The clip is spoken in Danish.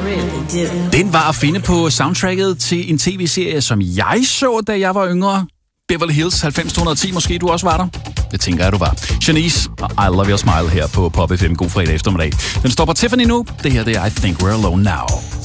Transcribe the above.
really do. Den var at finde på soundtracket til en tv-serie, som jeg så, da jeg var yngre. Beverly Hills 90210, måske du også var der? Det tænker jeg, du var. Shanice og I Love Your Smile her på Pop FM. God fredag eftermiddag. Den står på Tiffany nu. Det her det er I Think We're Alone Now.